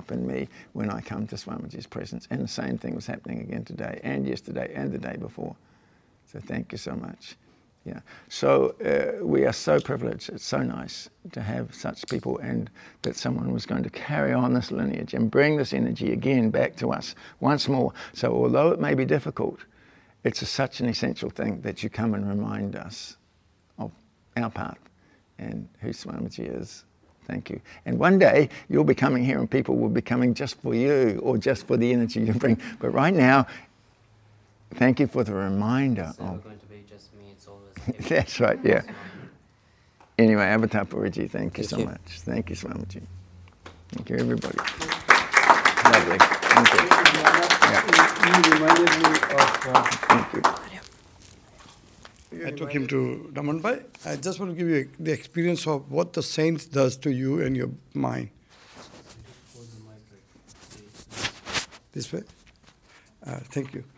up in me when I come to Swamiji's presence. And the same thing was happening again today and yesterday and the day before. So thank you so much. Yeah. So we are so privileged. It's so nice to have such people, and that someone was going to carry on this lineage and bring this energy again back to us once more. So although it may be difficult, it's such an essential thing that you come and remind us of our path and who Swamiji is. Thank you. And one day you'll be coming here and people will be coming just for you or just for the energy you bring. But right now, thank you for the reminder. It's never going to be just me, it's always him. That's right, yeah. Anyway, Avatar Puriji, thank you so much. Thank you, Swamiji. Thank you, everybody. Lovely. Thank you. You reminded me of... Thank you. I took him to Ramanbai. I just want to give you the experience of what the saints does to you and your mind. This way? Thank you.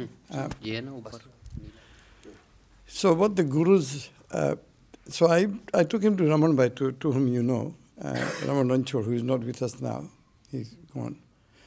So what the gurus... so I took him to Ramanbai, to whom you know, Raman Ranchor, who is not with us now. He's gone.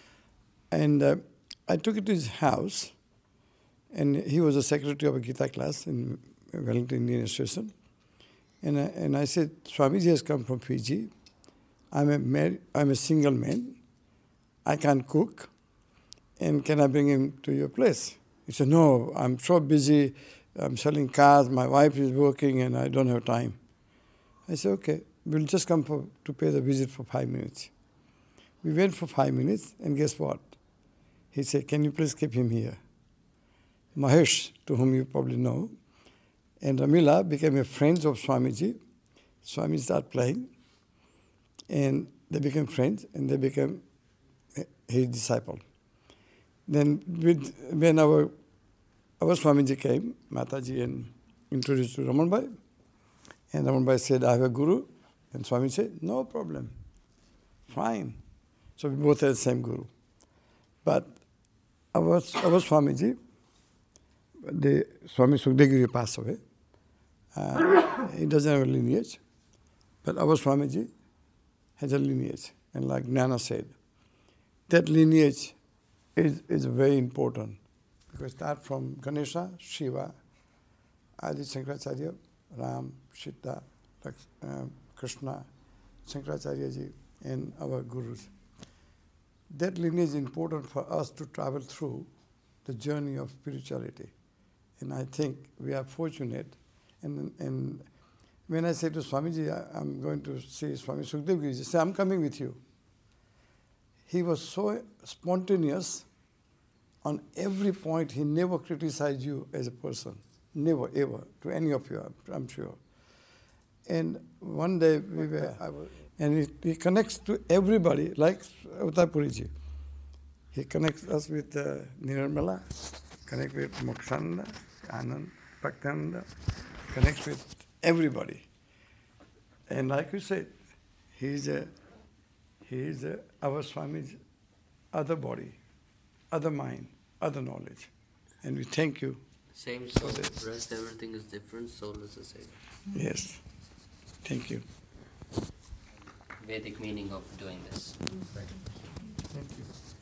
And I took it to his house. And he was a secretary of a Gita class in Wellington Indian Association. And I said, Swamiji has come from Fiji. I'm a single man. I can't cook. And can I bring him to your place? He said, no, I'm so busy. I'm selling cars. My wife is working and I don't have time. I said, okay, we'll just come to pay the visit for 5 minutes. We went for 5 minutes and guess what? He said, can you please keep him here? Mahesh, to whom you probably know, and Ramila became a friend of Swamiji. Swamiji started playing, and they became friends, and they became his disciple. Then when our Swamiji came, Mataji, and introduced to Ramanbai, and Ramanbai said, I have a guru, and Swami said, no problem, fine. So we both had the same guru. But our Swamiji, the Swami Sukhdevgiri passed away. He doesn't have a lineage. But our Swamiji has a lineage. And like Nana said, that lineage is very important. Because start from Ganesha, Shiva, Adi Shankaracharya, Ram, Sita, Krishna, Shankaracharya ji, and our gurus. That lineage is important for us to travel through the journey of spirituality. And I think we are fortunate. And when I say to Swamiji, I'm going to see Swami Sukhdevgiri, he said, I'm coming with you. He was so spontaneous on every point. He never criticized you as a person. Never, ever, to any of you, I'm sure. And one day and he connects to everybody, like Avatar Puriji. He connects us with Nirmala, connects with Mokshananda, Anand, Bhaktananda, connects with everybody. And like you said, he is our Swami's other body, other mind, other knowledge. And we thank you. Same soul, rest, everything is different, soul is the same. Yes. Thank you. Vedic meaning of doing this. Thank you.